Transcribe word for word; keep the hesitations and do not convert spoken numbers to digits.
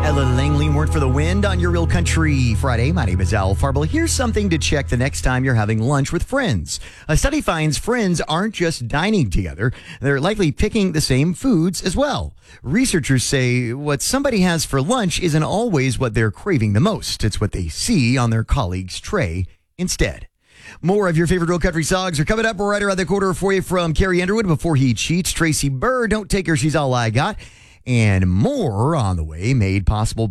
Ella Langley, Word for the Wind on your Real Country Friday. My name is Al Farble. Here's something to check the next time you're having lunch with friends. A study finds friends aren't just dining together. They're likely picking the same foods as well. Researchers say what somebody has for lunch isn't always what they're craving the most. It's what they see on their colleague's tray instead. More of your favorite Real Country songs are coming up right around the corner for you from Carrie Underwood. Before he cheats, Tracy Burr, Don't Take Her, She's All I Got. And more on the way, made possible